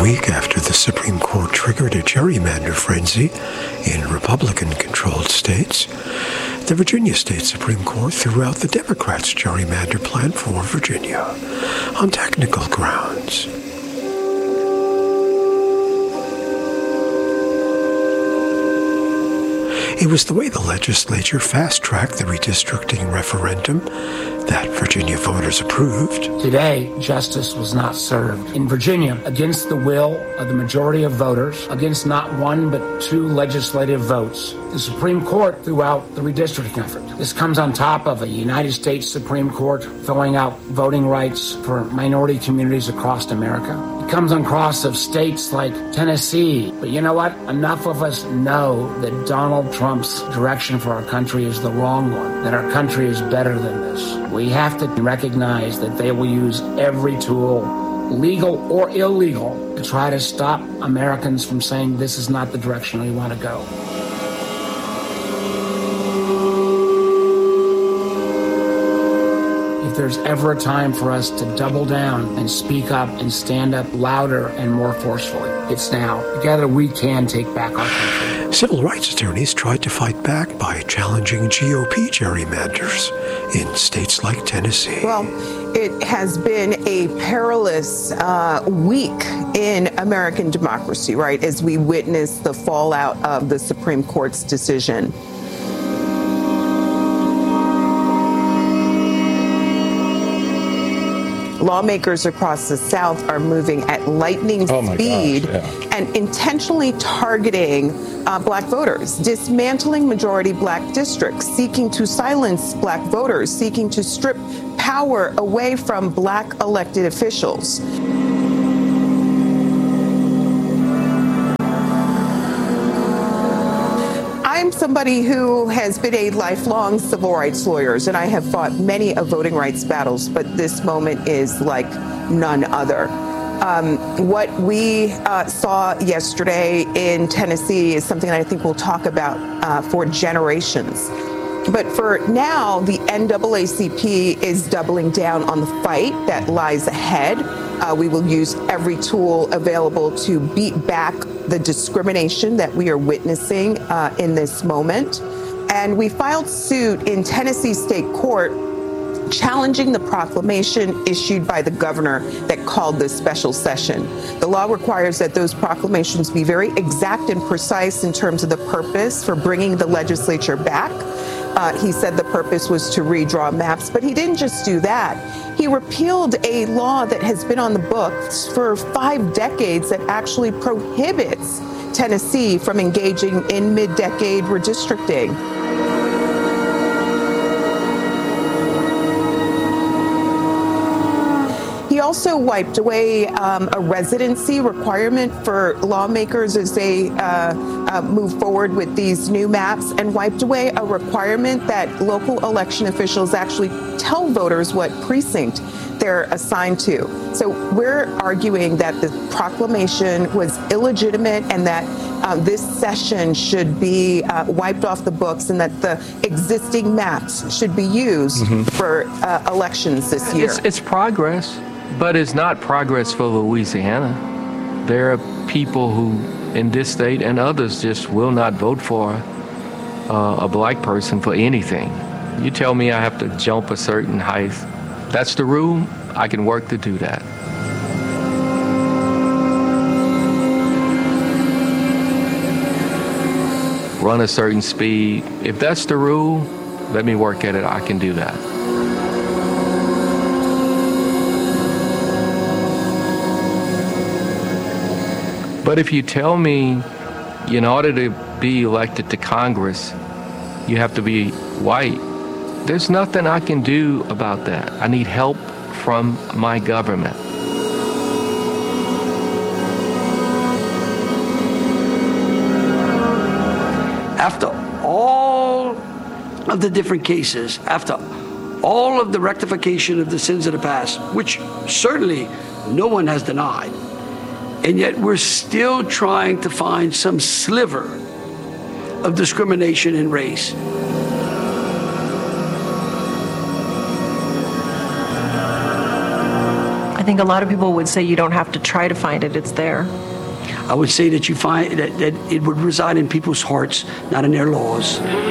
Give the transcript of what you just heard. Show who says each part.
Speaker 1: week after the Supreme Court triggered a gerrymander frenzy in Republican-controlled states, the Virginia State Supreme Court threw out the Democrats' gerrymander plan for Virginia on technical grounds. It was the way the legislature fast-tracked the redistricting referendum that Virginia voters approved.
Speaker 2: Today, justice was not served. In Virginia, against the will of the majority of voters, against not one but two legislative votes, the Supreme Court threw out the redistricting effort. This comes on top of a United States Supreme Court throwing out voting rights for minority communities across America. It comes on cross of states like Tennessee. But you know what? Enough of us know that Donald Trump's direction for our country is the wrong one, that our country is better than this. We have to recognize that they will use every tool, legal or illegal, to try to stop Americans from saying this is not the direction we want to go. If there's ever a time for us to double down and speak up and stand up louder and more forcefully, it's now. Together we can take back our country.
Speaker 1: Civil rights attorneys tried to fight back by challenging GOP gerrymanders in states like Tennessee.
Speaker 3: Well, it has been a perilous week in American democracy, right, as we witness the fallout of the Supreme Court's decision. Lawmakers across the South are moving at lightning speed and intentionally targeting black voters, dismantling majority black districts, seeking to silence black voters, seeking to strip power away from black elected officials. I'm somebody who has been a lifelong civil rights lawyer, and I have fought many of voting rights battles, but this moment is like none other. What we saw yesterday in Tennessee is something that I think we'll talk about for generations. But for now, the NAACP is doubling down on the fight that lies ahead. We will use every tool available to beat back the discrimination that we are witnessing in this moment. And we filed suit in Tennessee State Court challenging the proclamation issued by the governor that called this special session. The law requires that those proclamations be very exact and precise in terms of the purpose for bringing the legislature back. He said the purpose was to redraw maps, but he didn't just do that. He repealed a law that has been on the books for 5 decades that actually prohibits Tennessee from engaging in mid-decade redistricting. He also wiped away a residency requirement for lawmakers as they move forward with these new maps, and wiped away a requirement that local election officials actually tell voters what precinct they're assigned to. So we're arguing that the proclamation was illegitimate and that this session should be wiped off the books, and that the existing maps should be used for elections this year.
Speaker 4: It's progress. But it's not progress for Louisiana. There are people who, in this state and others, just will not vote for a black person for anything. You tell me I have to jump a certain height. That's the rule. I can work to do that. Run a certain speed. If that's the rule, let me work at it. I can do that. But if you tell me in order to be elected to Congress, you have to be white, there's nothing I can do about that. I need help from my government.
Speaker 5: After all of the different cases, after all of the rectification of the sins of the past, which certainly no one has denied, and yet we're still trying to find some sliver of discrimination in race.
Speaker 6: I think a lot of people would say you don't have to try to find it, it's there.
Speaker 5: I would say that you find that it would reside in people's hearts, not in their laws.